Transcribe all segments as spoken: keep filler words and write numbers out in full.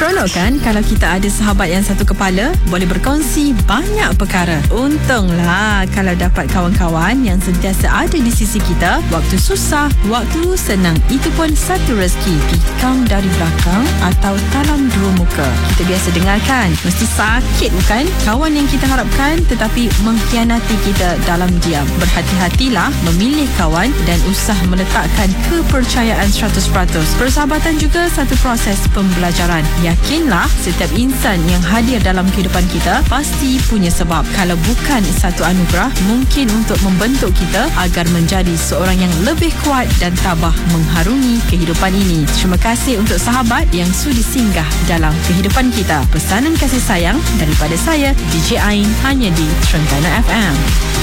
Seronok kan kalau kita ada sahabat yang satu kepala, boleh berkongsi banyak perkara. Untunglah kalau dapat kawan-kawan yang sentiasa ada di sisi kita waktu susah, waktu senang. Itu pun satu rezeki, tikam dari belakang atau talam dua muka. Kita biasa dengarkan, mesti sakit bukan? Kawan yang kita harapkan tetapi mengkhianati kita dalam diam. Berhati-hatilah memilih kawan dan usah meletakkan kepercayaan seratus peratus. Persahabatan juga satu proses pembelajaran. Yakinlah setiap insan yang hadir dalam kehidupan kita pasti punya sebab. Kalau bukan satu anugerah, mungkin untuk membentuk kita agar menjadi seorang yang lebih kuat dan tabah mengharungi kehidupan ini. Terima kasih untuk sahabat yang sudi singgah dalam kehidupan kita. Pesanan kasih sayang daripada saya, D J Ain, hanya di Terengganu F M.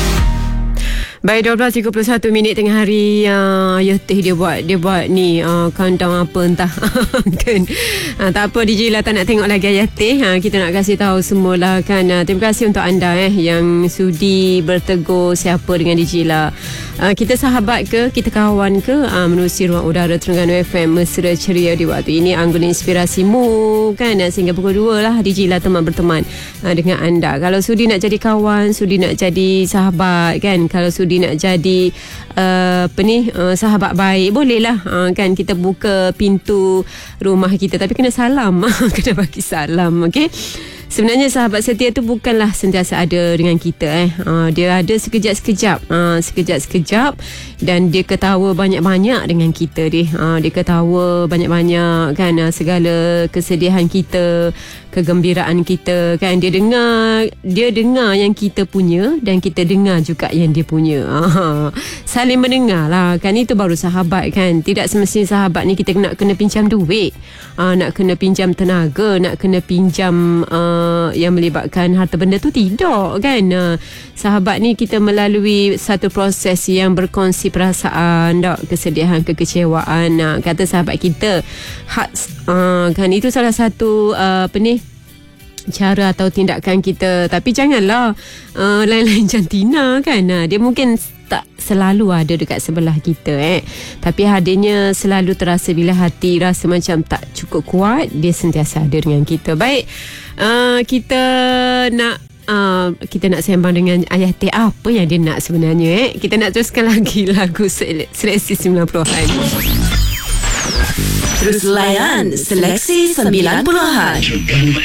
Baik, dua belas tiga puluh satu minit tengah hari. uh, Yetih dia buat Dia buat ni uh, countdown apa entah kan. uh, Tak apa, D J lah tak nak tengok lagi Yetih. uh, Kita nak kasih tahu semualah kan. uh, Terima kasih untuk anda eh yang sudi bertegur siapa dengan D J lah. uh, Kita sahabat ke, kita kawan ke, uh, menerusi ruang udara Terengganu F M mesra ceria di waktu ini. Anggota inspirasimu kan. uh, Sehingga pukul dua lah D J lah teman berteman uh, dengan anda. Kalau sudi nak jadi kawan, sudi nak jadi sahabat kan, kalau sudi dia nak jadi uh, apa ni uh, sahabat baik, bolehlah uh, kan, kita buka pintu rumah kita tapi kena salam. Kena bagi salam, okey. Sebenarnya sahabat setia tu bukanlah sentiasa ada dengan kita eh. Uh, dia ada sekejap-sekejap, uh, sekejap-sekejap dan dia ketawa banyak-banyak dengan kita dia. Uh, dia ketawa banyak-banyak kan, uh, segala kesedihan kita, kegembiraan kita kan. Dia dengar, dia dengar yang kita punya dan kita dengar juga yang dia punya. Uh, saling mendengar lah kan, itu baru sahabat kan. Tidak semestinya sahabat ni kita nak kena pinjam duit, uh, nak kena pinjam tenaga, nak kena pinjam uh, yang melibatkan harta benda tu, tidak kan. uh, Sahabat ni kita melalui satu proses yang berkongsi perasaan, tak, kesedihan, kekecewaan. uh, Kata sahabat kita hak, uh, kan, itu salah satu uh, apa ni cara atau tindakan kita. Tapi janganlah uh, lain-lain jantina kan. uh, Dia mungkin tak selalu ada dekat sebelah kita eh. Tapi hadirnya selalu terasa bila hati rasa macam tak cukup kuat, dia sentiasa ada dengan kita. Baik, uh, kita nak uh, kita nak sembang dengan Ayah Teh. Apa yang dia nak sebenarnya eh? Kita nak teruskan lagi lagu seleksi sembilan puluhan. Terus layan seleksi sembilan puluhan.